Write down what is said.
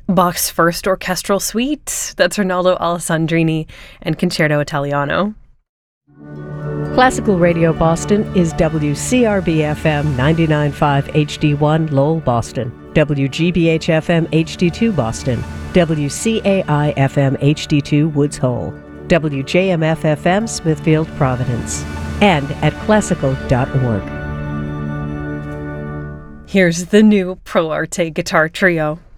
Bach's First Orchestral Suite, that's Rinaldo Alessandrini and Concerto Italiano. Classical Radio Boston is WCRB-FM 99.5 HD1 Lowell, Boston, WGBH-FM HD2 Boston, WCAI-FM HD2 Woods Hole, WJMF-FM Smithfield, Providence, and at classical.org. Here's the new Pro Arte Guitar Trio.